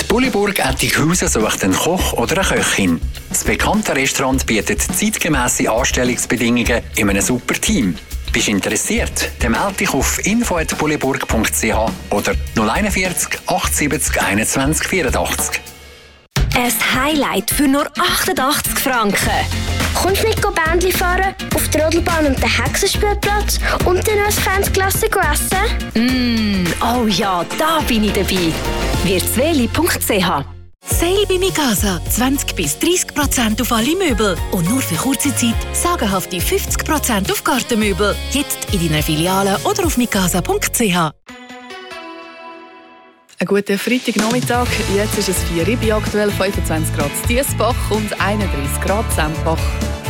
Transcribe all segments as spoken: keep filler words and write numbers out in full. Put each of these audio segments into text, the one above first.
Bulliburg Ettighausen sucht einen Koch oder eine Köchin. Das bekannte Restaurant bietet zeitgemässe Anstellungsbedingungen in einem super Team. Bist du interessiert? Dann melde dich auf info at bulliburg punkt c h oder null einundvierzig achtundsiebzig einundzwanzig vierundachtzig. Ein Highlight für nur achtundachtzig Franken. Kommst du mit Bändli fahren, auf der Rodelbahn und den Hexenspielplatz und dann als Fansklasse essen? Mm, oh ja, da bin ich dabei. wirtsweli punkt c h. Sale bei Mikasa. zwanzig bis dreißig Prozent auf alle Möbel. Und nur für kurze Zeit sagenhafte fünfzig Prozent auf Gartenmöbel. Jetzt in deiner Filiale oder auf mikasa punkt c h. Ein guter Freitagnachmittag. Jetzt ist es vier Uhr, bei aktuell fünfundzwanzig Grad in Diesbach und einunddreißig Grad in Sempach.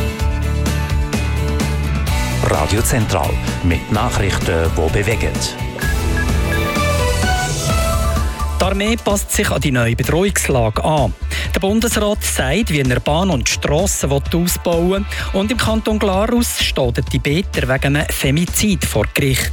Radio Zentral mit Nachrichten, die bewegen. Die Armee passt sich an die neue Bedrohungslage an. Der Bundesrat sagt, wie er Bahn und Strassen ausbauen will. Und im Kanton Glarus steht der Tibeter wegen einem Femizid vor Gericht.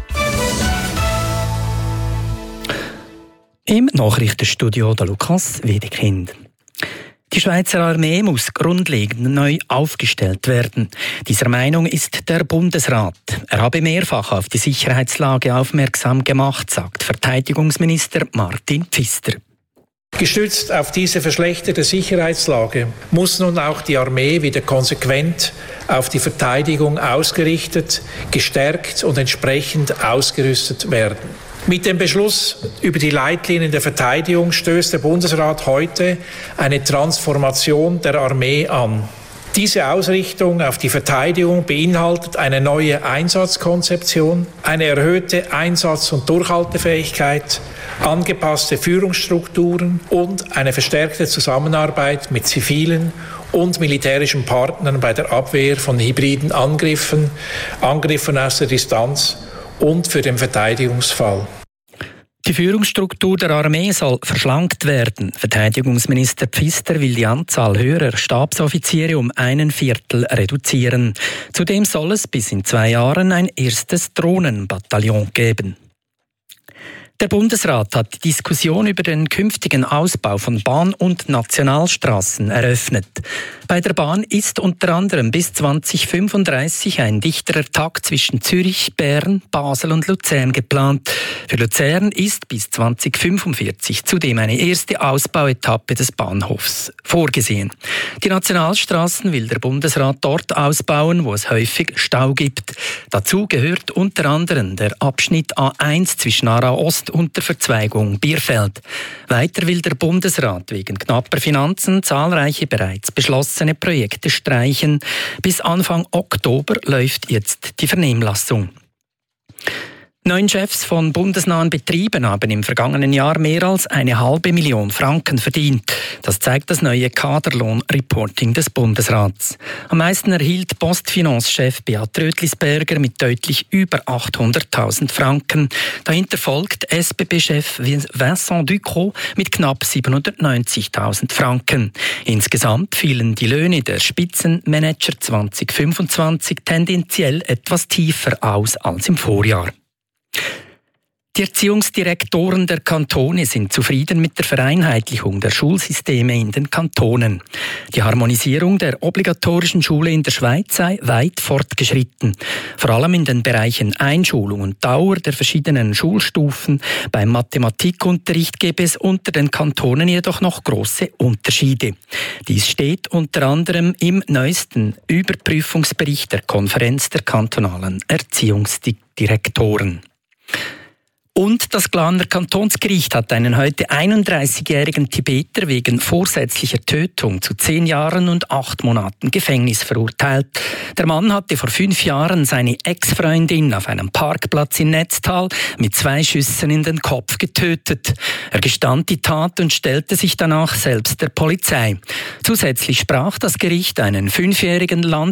Im Nachrichtenstudio der Lukas Wedekind. Die Schweizer Armee muss grundlegend neu aufgestellt werden. Dieser Meinung ist der Bundesrat. Er habe mehrfach auf die Sicherheitslage aufmerksam gemacht, sagt Verteidigungsminister Martin Pfister. Gestützt auf diese verschlechterte Sicherheitslage muss nun auch die Armee wieder konsequent auf die Verteidigung ausgerichtet, gestärkt und entsprechend ausgerüstet werden. Mit dem Beschluss über die Leitlinien der Verteidigung stößt der Bundesrat heute eine Transformation der Armee an. Diese Ausrichtung auf die Verteidigung beinhaltet eine neue Einsatzkonzeption, eine erhöhte Einsatz- und Durchhaltefähigkeit, angepasste Führungsstrukturen und eine verstärkte Zusammenarbeit mit zivilen und militärischen Partnern bei der Abwehr von hybriden Angriffen, Angriffen aus der Distanz und für den Verteidigungsfall. Die Führungsstruktur der Armee soll verschlankt werden. Verteidigungsminister Pfister will die Anzahl höherer Stabsoffiziere um einen Viertel reduzieren. Zudem soll es bis in zwei Jahren ein erstes Drohnenbataillon geben. Der Bundesrat hat die Diskussion über den künftigen Ausbau von Bahn- und Nationalstraßen eröffnet. Bei der Bahn ist unter anderem bis zwanzig fünfunddreißig ein dichterer Takt zwischen Zürich, Bern, Basel und Luzern geplant. Für Luzern ist bis zwanzig fünfundvierzig zudem eine erste Ausbauetappe des Bahnhofs vorgesehen. Die Nationalstraßen will der Bundesrat dort ausbauen, wo es häufig Stau gibt. Dazu gehört unter anderem der Abschnitt A eins zwischen Aarau Ost und der Verzweigung Bierfeld. Weiter will der Bundesrat wegen knapper Finanzen zahlreiche bereits beschlossene Projekte streichen. Bis Anfang Oktober läuft jetzt die Vernehmlassung. Neun Chefs von bundesnahen Betrieben haben im vergangenen Jahr mehr als eine halbe Million Franken verdient. Das zeigt das neue Kaderlohn-Reporting des Bundesrats. Am meisten erhielt Postfinance-Chef Beat Rötlisberger mit deutlich über achthunderttausend Franken. Dahinter folgt S B B-Chef Vincent Ducrot mit knapp siebenhundertneunzigtausend Franken. Insgesamt fielen die Löhne der Spitzenmanager zwanzig fünfundzwanzig tendenziell etwas tiefer aus als im Vorjahr. Die Erziehungsdirektoren der Kantone sind zufrieden mit der Vereinheitlichung der Schulsysteme in den Kantonen. Die Harmonisierung der obligatorischen Schule in der Schweiz sei weit fortgeschritten. Vor allem in den Bereichen Einschulung und Dauer der verschiedenen Schulstufen. Beim Mathematikunterricht gäbe es unter den Kantonen jedoch noch große Unterschiede. Dies steht unter anderem im neuesten Überprüfungsbericht der Konferenz der kantonalen Erziehungsdirektoren. Und das Glarner Kantonsgericht hat einen heute einunddreißigjährigen Tibeter wegen vorsätzlicher Tötung zu zehn Jahren und acht Monaten Gefängnis verurteilt. Der Mann hatte vor fünf Jahren seine Ex-Freundin auf einem Parkplatz in Netztal mit zwei Schüssen in den Kopf getötet. Er gestand die Tat und stellte sich danach selbst der Polizei. Zusätzlich sprach das Gericht einen fünfjährigen Land